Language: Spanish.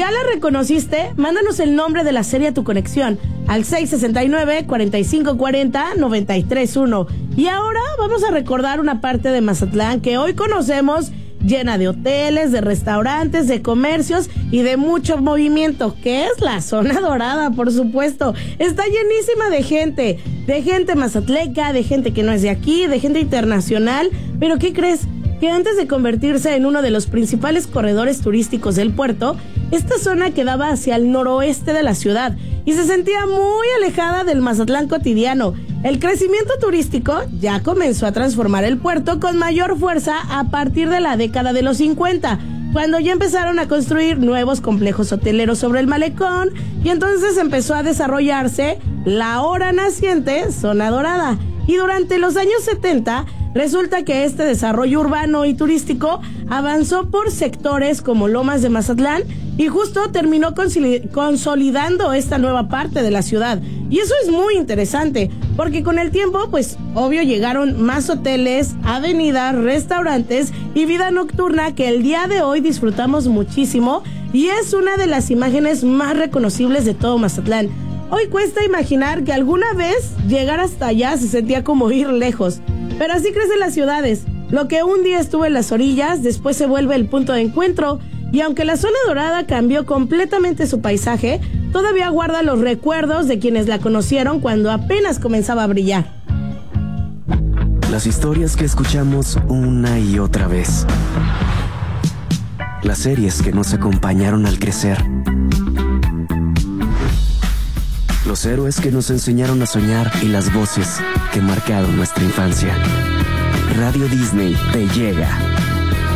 ¿Ya la reconociste? Mándanos el nombre de la serie a tu conexión al 669-4540-931. Y ahora vamos a recordar una parte de Mazatlán que hoy conocemos, llena de hoteles, de restaurantes, de comercios y de mucho movimiento, que es la zona dorada, por supuesto. Está llenísima de gente mazatleca, de gente que no es de aquí, de gente internacional. Pero ¿qué crees? Que antes de convertirse en uno de los principales corredores turísticos del puerto, esta zona quedaba hacia el noroeste de la ciudad y se sentía muy alejada del Mazatlán cotidiano. El crecimiento turístico ya comenzó a transformar el puerto con mayor fuerza a partir de la década de los 50, cuando ya empezaron a construir nuevos complejos hoteleros sobre el malecón y entonces empezó a desarrollarse la ahora naciente Zona Dorada. Y durante los años 70, resulta que este desarrollo urbano y turístico avanzó por sectores como Lomas de Mazatlán y justo terminó consolidando esta nueva parte de la ciudad. Y eso es muy interesante, porque con el tiempo, pues, obvio, llegaron más hoteles, avenidas, restaurantes y vida nocturna que el día de hoy disfrutamos muchísimo y es una de las imágenes más reconocibles de todo Mazatlán. Hoy cuesta imaginar que alguna vez llegar hasta allá se sentía como ir lejos. Pero así crecen las ciudades. Lo que un día estuvo en las orillas, después se vuelve el punto de encuentro. Y aunque la Zona Dorada cambió completamente su paisaje, todavía guarda los recuerdos de quienes la conocieron cuando apenas comenzaba a brillar. Las historias que escuchamos una y otra vez. Las series que nos acompañaron al crecer. Los héroes que nos enseñaron a soñar y las voces que marcaron nuestra infancia. Radio Disney te llega.